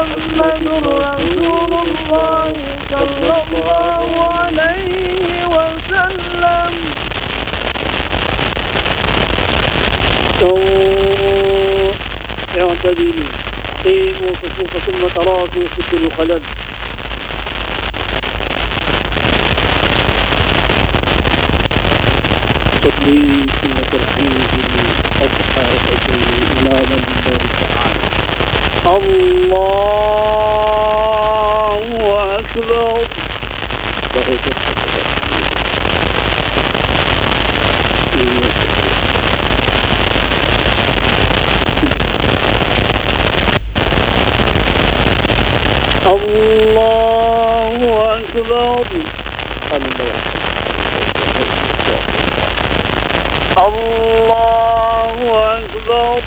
محمد رسول الله صلى الله عليه وسلم. اعتدلوا قيموا صفوف ثم تراصوا سدوا الخلل. تدلي سنة الحمد أضحى إماما لله تعالى. الله أكبر. الله أكبر. الله أكبر.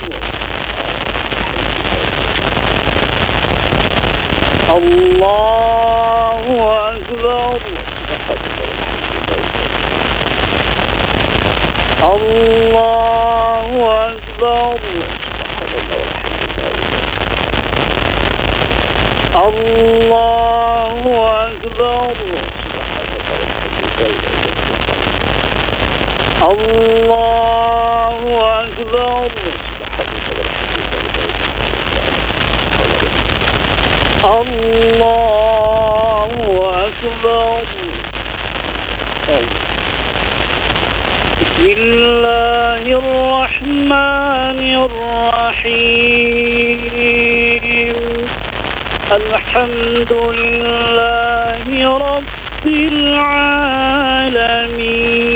الله أكبر. الله أكبر. الله أكبر. الله أكبر. الله أكبر. بسم الله الرحمن الرحيم. الحمد لله رب العالمين.